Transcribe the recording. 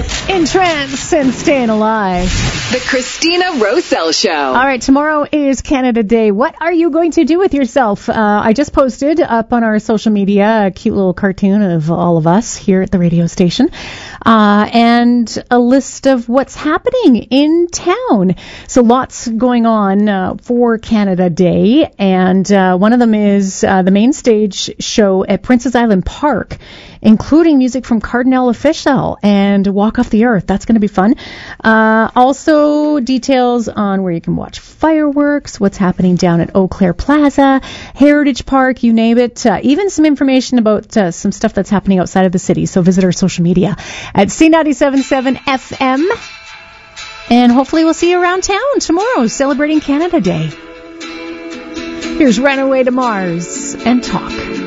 In trance and staying alive. The Christina Roselle Show. All right, tomorrow is Canada Day. What are you going to do with yourself? I just posted up on our social media a cute little cartoon of all of us here at the radio station and a list of what's happening in town. So lots going on for Canada Day, and one of them is the main stage show at Princess Island Park, including music from Cardinal Official and Walk Off the Earth. That's going to be fun. Also, details on where you can watch fireworks, what's happening down at Eau Claire Plaza, Heritage Park, you name it. Even some information about some stuff that's happening outside of the city. So visit our social media at C97.7 FM. And hopefully we'll see you around town tomorrow celebrating Canada Day. Here's Runaway to Mars and Talk.